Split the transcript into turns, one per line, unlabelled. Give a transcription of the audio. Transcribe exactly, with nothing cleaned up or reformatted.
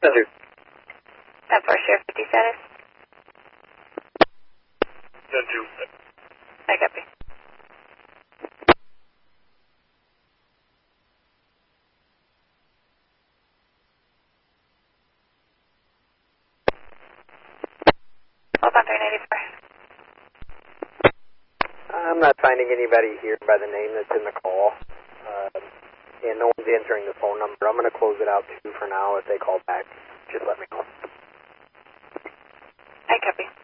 ten
four, Sheriff fifty status.
ten two.
I copy. Hold on, three ninety-four.
I'm not finding anybody here by the name that's in the call. Uh, and no one's answering the phone number. I'm going to close it out too for now. If they call back, just let me know.
I copy.